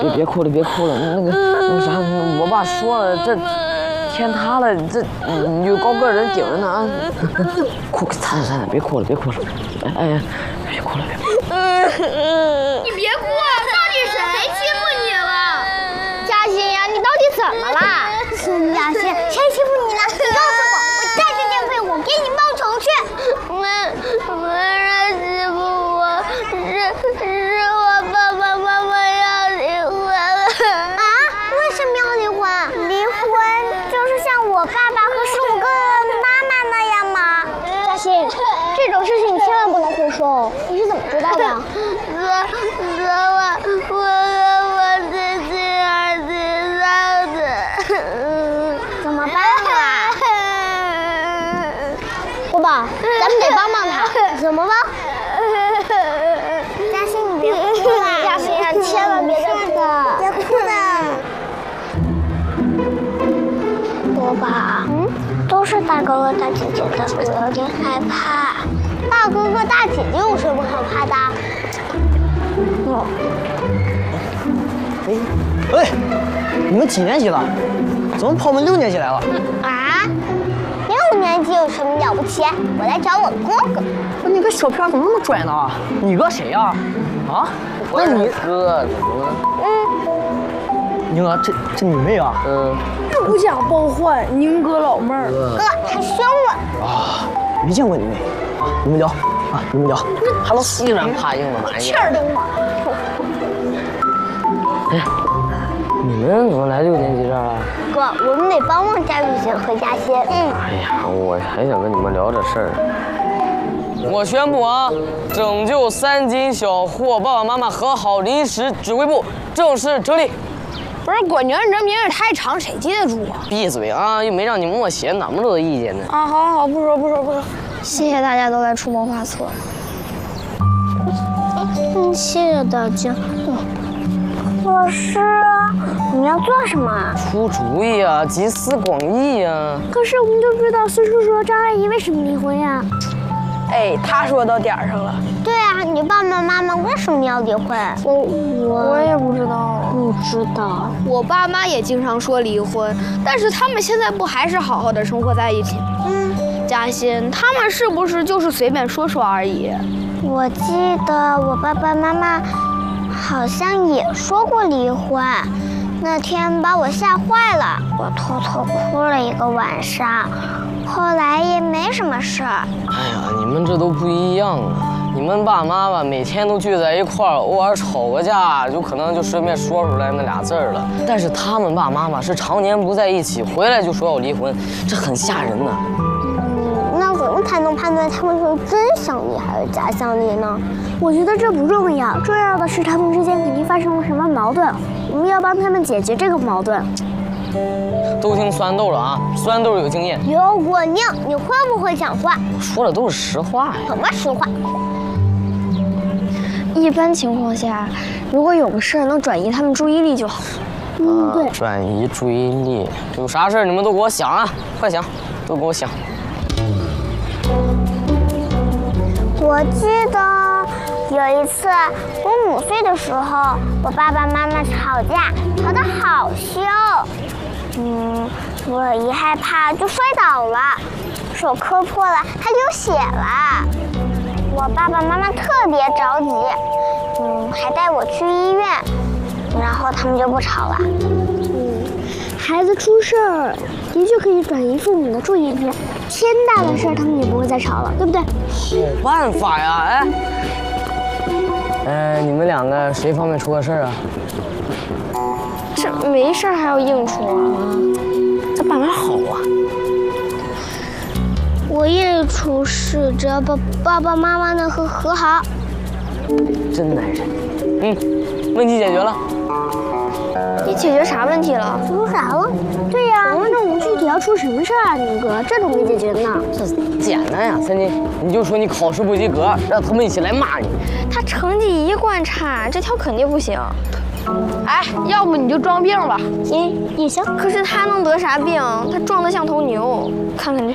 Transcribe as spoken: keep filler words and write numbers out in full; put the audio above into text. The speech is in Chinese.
别别哭了，别哭了。那个那啥，我爸说了，这天塌了，这有高个人顶着呢啊！哭，擦擦擦，别哭了，别哭了。哎哎，别哭了，别哭了。 你别哭啊！到底谁欺负你了？嘉欣呀，你到底怎么了？ 孙嘉欣，谁欺负你了？你告诉我，我带着电费，我给你报仇去。 没没人欺负我，是是我爸爸妈妈要离婚了。 啊？为什么要离婚？离婚就是像我爸爸和十五个妈妈那样吗？嘉欣，这种事情你千万不能胡说哦。你是怎么知道的？ 昨昨晚我和我弟弟儿子闹的。 怎么办啊？国宝，咱们得帮帮他。怎么帮？嘉欣，你别哭了。嘉欣呀，千万别哭的，别哭的。国宝，嗯，都是大哥哥大姐姐的，我有点害怕。大哥哥大姐姐有什么可怕的？ 哦。哎，喂，你们几年级了？怎么跑我们六年级来了？ 啊？六年级有什么了不起？我来找我哥哥。 你个小片怎么那么拽呢？你哥谁呀？啊？ 那你哥， 嗯， 宁哥，这这你妹啊？ 嗯。 不想包换，宁哥老妹儿。 哥，他凶我。 啊，没见过你妹啊！你们聊啊，你们聊。Hello， 欺软怕硬的玩意儿。 气儿都麻。 哎，你们怎么来六年级这儿了？ 哥，我们得帮帮佳雨姐和嘉欣。嗯。 哎呀，我还想跟你们聊这事儿。我宣布啊，拯救三金小货爸爸妈妈和好临时指挥部正式成立。 不是果宁，你这名也太长，谁记得住啊？ 闭嘴啊！又没让你默写，哪么多意见呢？ 啊，好好好，不说不说不说。谢谢大家都来出谋划策。 嗯，谢谢大家。老师，你们要做什么？ 出主意啊，集思广益啊。 可是我们就知道孙叔叔和张阿姨为什么离婚呀？ 哎，他说到点儿上了。 对啊，你爸爸妈妈为什么要离婚？我我我也不知道。 不知道。 我爸妈也经常说离婚，但是他们现在不还是好好的生活在一起吗？ 嗯。 嘉欣，他们是不是就是随便说说而已？ 我记得我爸爸妈妈好像也说过离婚，那天把我吓坏了，我偷偷哭了一个晚上，后来也没什么事儿。 哎呀，你们这都不一样啊！你们爸妈吧，每天都聚在一块儿，偶尔吵个架，就可能就顺便说出来那俩字儿了。但是他们爸妈嘛，是常年不在一起，回来就说要离婚，这很吓人呐。 嗯，那怎么才能判断他们是真想离还是假想离呢？我觉得这不重要，重要的是他们之间肯定发生了什么矛盾，我们要帮他们解决这个矛盾。 都听酸豆了啊，酸豆有经验。 有我宁，你会不会讲话？ 我说的都是实话呀。 什么实话？ 一般情况下，如果有个事儿能转移他们注意力就好。 嗯，对。 转移注意力，有啥事儿你们都给我想啊，快想，都给我想。 我记得有一次我五岁的时候，我爸爸妈妈吵架，吵得好凶。嗯，我一害怕就摔倒了，手磕破了，还流血了。我爸爸妈妈特别着急，嗯，还带我去医院，然后他们就不吵了。嗯，孩子出事儿的确可以转移父母的注意力，天大的事儿他们也不会再吵了，对不对？ 好办法呀，哎，呃，你们两个谁方面出个事儿啊？ 这没事儿还要硬说啊？ 这爸妈好啊。 我也出事，只要爸爸爸妈妈能和和好。 真男人。嗯，问题解决了。 你解决啥问题了？ 出啥了？对呀，我问这我具体要出什么事儿啊，宁哥，这都没解决呢。 这简单呀，三金，你就说你考试不及格，让他们一起来骂你。 他成绩一贯差，这条肯定不行。哎，要不你就装病吧。 行，也行。 可是他能得啥病？他壮得像头牛，看看这。